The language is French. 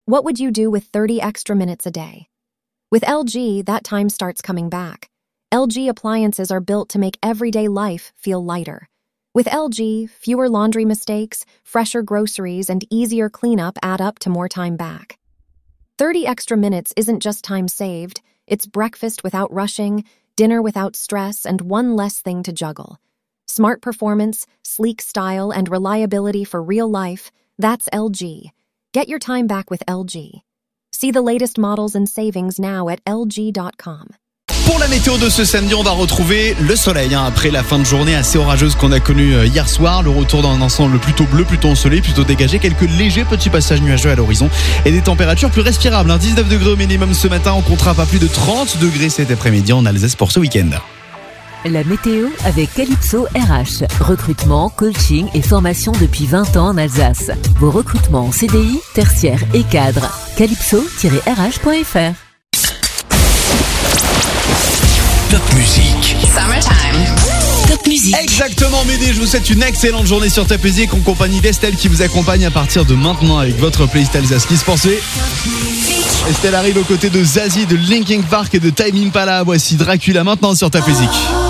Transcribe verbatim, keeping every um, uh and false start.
What would you do with thirty extra minutes a day? With L G, that time starts coming back. L G appliances are built to make everyday life feel lighter. With L G, fewer laundry mistakes, fresher groceries, and easier cleanup add up to more time back. thirty extra minutes isn't just time saved, it's breakfast without rushing, dinner without stress, and one less thing to juggle. Smart performance, sleek style, and reliability for real life, that's L G. Get your time back with L G. See the latest models and savings now at L G dot com. Pour la météo de ce samedi, on va retrouver le soleil hein, après la fin de journée assez orageuse qu'on a connue hier soir. Le retour d'un ensemble plutôt bleu, plutôt ensoleillé, plutôt dégagé. Quelques légers petits passages nuageux à l'horizon et des températures plus respirables. Hein. dix-neuf degrés au minimum ce matin. On comptera pas plus de trente degrés cet après-midi en Alsace pour ce week-end. La météo avec Calypso R H. Recrutement, coaching et formation depuis vingt ans en Alsace. Vos recrutements en C D I, tertiaire et cadre. calypso tiret r h point f r. Top musique. Summertime. Top musique. Exactement, Médée, je vous souhaite une excellente journée sur Top Musique en compagnie d'Estelle qui vous accompagne à partir de maintenant avec votre playlist Alsace qui se poursuit. Estelle arrive aux côtés de Zazie, de Linkin Park et de Time Impala. Voici Dracula maintenant sur Top Musique.